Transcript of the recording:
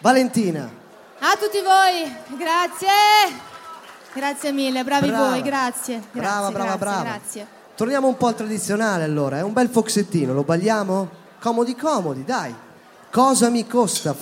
Valentina. A tutti voi, grazie. Grazie mille, bravi voi, grazie. Brava. Grazie. Torniamo un po' al tradizionale allora, è un bel foxettino, lo balliamo? Comodi, dai. Cosa mi costa